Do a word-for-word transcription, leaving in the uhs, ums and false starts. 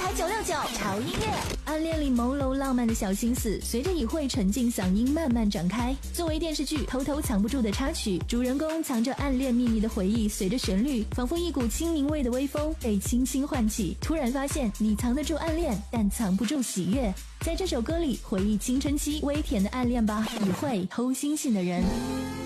台九六九潮音乐，暗恋里朦胧浪漫的小心思，随着以会沉静嗓音慢慢展开。作为电视剧偷偷藏不住的插曲，主人公藏着暗恋秘密的回忆，随着旋律，仿佛一股清明味的微风被轻轻唤起。突然发现，你藏得住暗恋，但藏不住喜悦。在这首歌里，回忆青春期微甜的暗恋吧，以会偷星星的人。